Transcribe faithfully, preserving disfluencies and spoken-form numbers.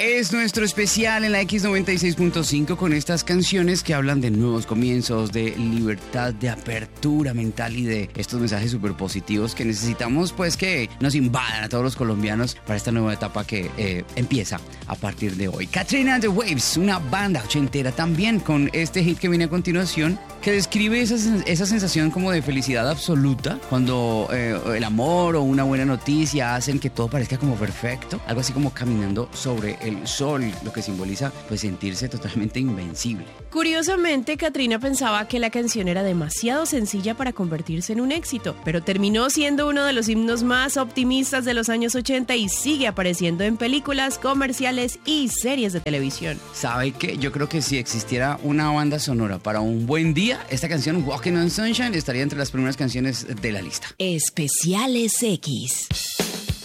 Es nuestro especial en la X noventa y seis punto cinco con estas canciones que hablan de nuevos comienzos, de libertad, de apertura mental y de estos mensajes súper positivos que necesitamos pues que nos invadan a todos los colombianos para esta nueva etapa que eh, empieza a partir de hoy. Katrina and the Waves, una banda ochentera también con este hit que viene a continuación que describe esa, esa sensación como de felicidad absoluta cuando eh, el amor o una buena noticia hacen que todo parezca como perfecto, algo así como caminando sobre el sol, lo que simboliza pues sentirse totalmente invencible. Curiosamente, Katrina pensaba que la canción era demasiado sencilla para convertirse en un éxito, pero terminó siendo uno de los himnos más optimistas de los años ochenta y sigue apareciendo en películas, comerciales y series de televisión. ¿Sabe qué? Yo creo que si existiera una banda sonora para un buen día, esta canción Walking on Sunshine estaría entre las primeras canciones de la lista. Especiales X.